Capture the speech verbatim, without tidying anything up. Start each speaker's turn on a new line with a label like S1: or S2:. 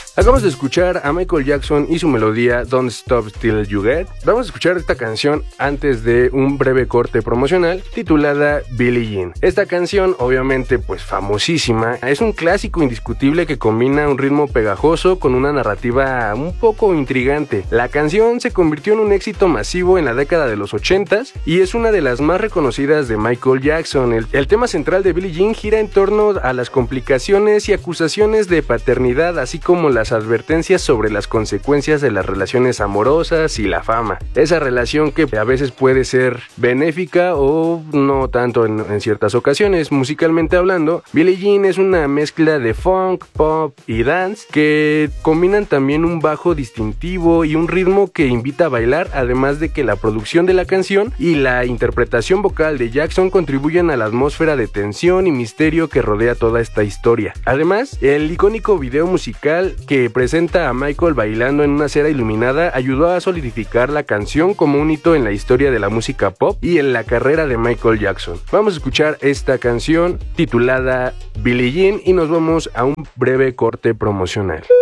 S1: Acabamos de escuchar a Michael Jackson y su melodía Don't Stop Till You Get. Vamos a escuchar esta canción antes de un breve corte promocional titulada Billie Jean. Esta canción, obviamente pues famosísima, es un clásico indiscutible que combina un ritmo pegajoso con una narrativa un poco intrigante. La canción se convirtió en un éxito masivo en la década de los ochentas y es una de las más reconocidas de Michael Jackson. El, el tema central de Billie Jean gira en torno a las complicaciones y acusaciones de paternidad, así como las advertencias sobre las consecuencias de las relaciones amorosas y la fama. Esa relación que a veces puede ser benéfica o no tanto en, en ciertas ocasiones. Musicalmente hablando, Billie Jean es una mezcla de funk, pop y dance que combinan también un bajo distintivo y un ritmo que invita a bailar, además de que la producción de la canción y la interpretación vocal de Jackson contribuyen a la atmósfera de tensión y misterio que rodea toda esta historia. Además, el icónico video musical que presenta a Michael bailando en una acera iluminada ayudó a solidificar la canción como un hito en la historia de la música pop y en la carrera de Michael Jackson. Vamos a escuchar esta canción titulada Billie Jean y nos vamos a un breve corte promocional.